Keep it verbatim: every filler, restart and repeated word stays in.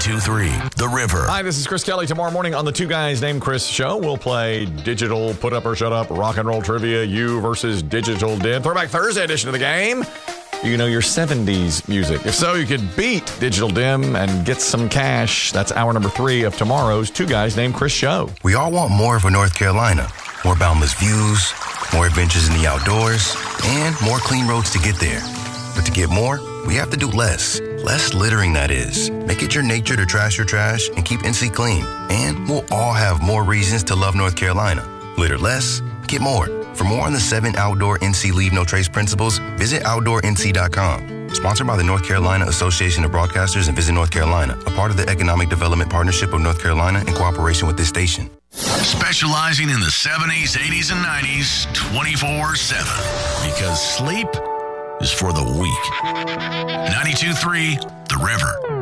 ninety-two point three The River. Hi, this is Chris Kelly. Tomorrow morning on the Two Guys Named Chris show, we'll play digital put up or shut up, rock and roll trivia, you versus digital dim. Throwback Thursday edition of the game. Do you know your seventies music? If so, you could beat Digital Dim and get some cash. That's hour number three of tomorrow's Two Guys Named Chris show. We all want more for North Carolina. More boundless views, more adventures in the outdoors, and more clean roads to get there. But to get more, we have to do less. Less littering, that is. Make it your nature to trash your trash and keep N C clean. And we'll all have more reasons to love North Carolina. Litter less, get more. For more on the seven outdoor N C Leave No Trace principles, visit outdoor N C dot com. Sponsored by the North Carolina Association of Broadcasters and Visit North Carolina, a part of the Economic Development Partnership of North Carolina in cooperation with this station. Specializing in the seventies, eighties, and nineties twenty-four seven. Because sleep is for the weak. ninety-two point three The River.